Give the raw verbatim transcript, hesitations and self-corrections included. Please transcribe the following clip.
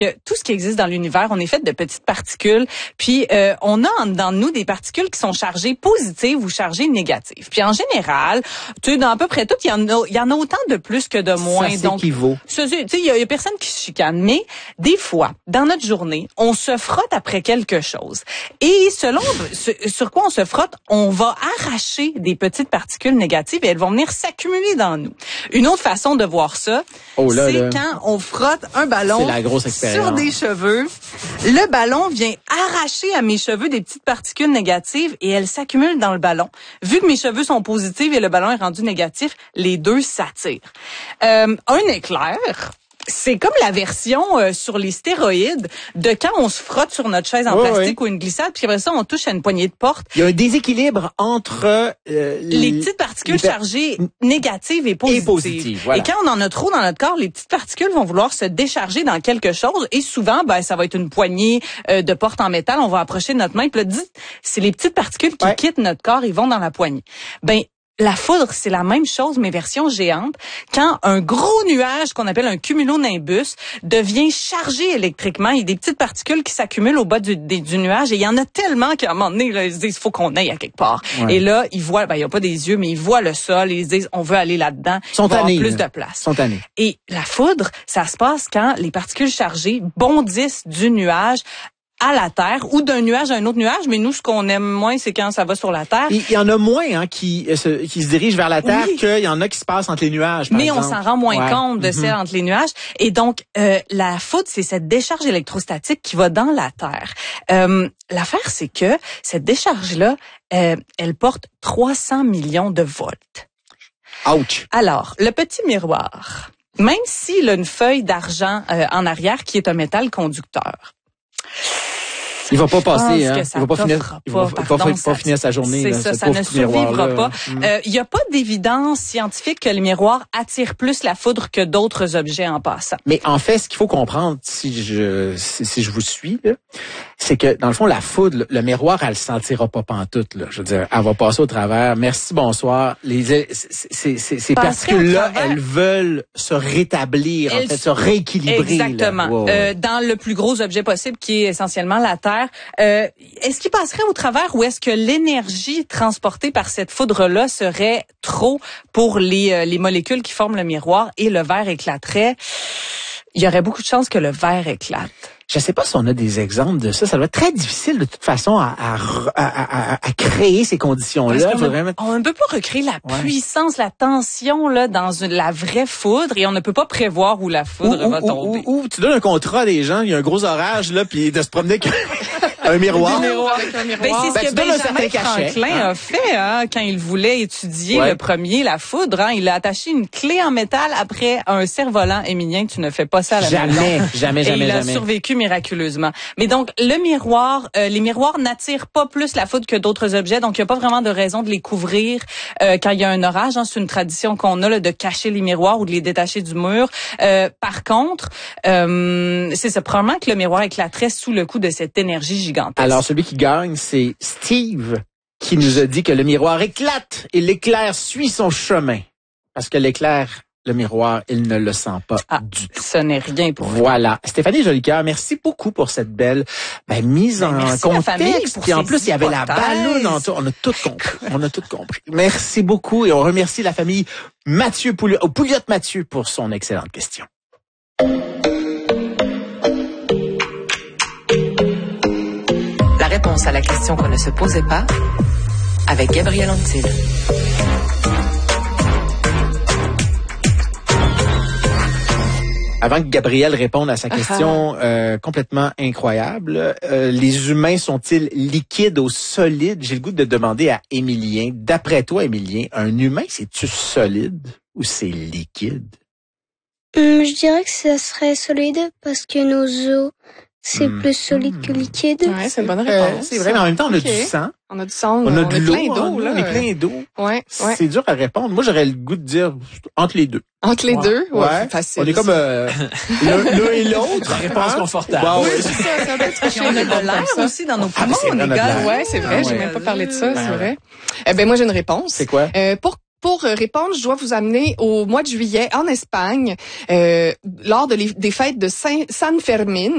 que tout ce qui existe dans l'univers, on est fait de petites particules, puis euh, on a en dedans de nous des particules qui sont chargées positives ou chargées négatives. Puis en général, tu sais, dans à peu près tout, il y en a, il y en a autant de plus que de moins. Ça s'équivaut. Tu sais, il y, y a personne qui se chicane, mais des fois, dans notre journée, on se frotte après quelque chose. Et selon ce, sur quoi on se frotte, on va arracher des petites particules négatives et elles vont venir s'accumuler dans nous. Une autre façon de voir ça, oh là c'est là. quand on frotte un ballon la grosse sur des cheveux. Le ballon vient arracher à mes cheveux des petites particules négatives et elles s'accumulent dans le ballon. Vu que mes cheveux sont positifs et le ballon est rendu négatif, les deux s'attirent. Euh, un éclair, c'est comme la version euh, sur les stéroïdes de quand on se frotte sur notre chaise en oui, plastique oui. ou une glissade, puis après ça, on touche à une poignée de porte. Il y a un déséquilibre entre euh, les petites particules les... chargées négatives et positives. Et positives, voilà. Et quand on en a trop dans notre corps, les petites particules vont vouloir se décharger dans quelque chose et souvent, ben, ça va être une poignée euh, de porte en métal. On va approcher de notre main, puis là, dit, c'est les petites particules qui ouais. quittent notre corps et vont dans la poignée. Ben, la foudre, c'est la même chose, mais version géante. Quand un gros nuage qu'on appelle un cumulonimbus devient chargé électriquement, il y a des petites particules qui s'accumulent au bas du, des, du nuage et il y en a tellement qu'à un moment donné, là, ils se disent, il faut qu'on aille à quelque part. Ouais. Et là, ils voient, ben, il n'y a pas des yeux, mais ils voient le sol et ils se disent, on veut aller là-dedans. Ils sont tannés, plus là. de place. Ils sont tannés. Et la foudre, ça se passe quand les particules chargées bondissent du nuage à la Terre ou d'un nuage à un autre nuage, mais nous, ce qu'on aime moins, c'est quand ça va sur la Terre. Il y en a moins hein, qui, euh, se, qui se dirigent vers la Terre oui. qu'il y en a qui se passent entre les nuages, par Mais exemple. on s'en rend moins ouais. compte de mm-hmm. celle entre les nuages. Et donc, euh, la foudre, c'est cette décharge électrostatique qui va dans la Terre. Euh, l'affaire, c'est que cette décharge-là, euh, elle porte trois cents millions de volts. Ouch! Alors, le petit miroir, même s'il a une feuille d'argent euh, en arrière qui est un métal conducteur, il va pas passer, hein. Il va pas finir, il va pas, pardon, pas, pas finir sa journée. C'est là, ça, ça ne survivra pas. Il mm. euh, y a pas d'évidence scientifique que le miroir attire plus la foudre que d'autres objets en passant. Mais en fait, ce qu'il faut comprendre, si je si, si je vous suis, là, c'est que dans le fond, la foudre, le, le miroir, elle le sentira pas pantoute. Là. Je veux dire, elle va passer au travers. Merci, bonsoir. Les ces, ces, ces particules-là, elles veulent se rétablir, elles, en fait, se rééquilibrer. Exactement. Wow. Euh, dans le plus gros objet possible, qui est essentiellement la Terre. Euh, est-ce qu'il passerait au travers ou est-ce que l'énergie transportée par cette foudre-là serait trop pour les, euh, les molécules qui forment le miroir et le verre éclaterait? Il y aurait beaucoup de chances que le verre éclate. Je sais pas si on a des exemples de ça. Ça doit être très difficile de toute façon à, à, à, à, à créer ces conditions-là. On, a, on ne peut pas recréer la ouais. puissance, la tension là dans une, la vraie foudre et on ne peut pas prévoir où la foudre ou, va ou, tomber. Ou, ou tu donnes un contrat à des gens, il y a un gros orage là, puis de se promener avec un miroir. Un miroir avec un miroir. Ben, c'est ce ben, que Benjamin Franklin hein. a fait hein, quand il voulait étudier ouais. le premier, la foudre. Hein, il a attaché une clé en métal après un cerf-volant éminien. Tu ne fais pas ça à la jamais, maison. Jamais, jamais, et jamais. Il a jamais. survécu miraculeusement. Mais donc, le miroir, euh, les miroirs n'attirent pas plus la foudre que d'autres objets. Donc, il n'y a pas vraiment de raison de les couvrir euh, quand il y a un orage. Hein. C'est une tradition qu'on a là, de cacher les miroirs ou de les détacher du mur. Euh, par contre, euh, c'est ça, probablement que le miroir éclaterait sous le coup de cette énergie gigantesque. Alors, celui qui gagne, c'est Steve qui nous a dit que le miroir éclate et l'éclair suit son chemin. Parce que l'éclair, le miroir, il ne le sent pas ah, du tout. Ce n'est rien pour Voilà. Vous. Stéphanie Jolicoeur, merci beaucoup pour cette belle ben, mise ben, en contexte. Et en plus, il y avait la balloune en tout. On a tout compris. On a tout compris. Merci beaucoup et on remercie la famille Mathieu Pouliot, Pouliot Mathieu pour son excellente question. La réponse à la question qu'on ne se posait pas avec Gabriel Antil. Avant que Gabriel réponde à sa question euh, complètement incroyable, euh, les humains sont-ils liquides ou solides? J'ai le goût de demander à Émilien. D'après toi, Émilien, un humain, c'est-tu solide ou c'est liquide? Hum, je dirais que ça serait solide parce que nos os, c'est mmh. plus solide que liquide. Ouais, c'est une bonne réponse. Euh, c'est vrai, mais en même temps, on a okay. du sang. On a du sang. On a de l'eau. Plein d'eau, là. On est plein d'eau. Ouais, ouais. C'est dur à répondre. Moi, j'aurais le goût de dire entre les deux. Entre les ouais. deux? Ouais. ouais. Facile. On est comme euh, l'un et l'autre. Réponse confortable. Wow. Oui, c'est ça. Ça doit être on a de l'air aussi dans nos poumons. Ah, on est gars. Ouais, c'est vrai. Ah, j'ai ouais. même pas parlé de ça, ben, c'est vrai. Eh ben, moi, j'ai une réponse. C'est quoi? Euh, pour Pour répondre, je dois vous amener au mois de juillet en Espagne, euh, lors de les, des fêtes de Saint, San Fermin.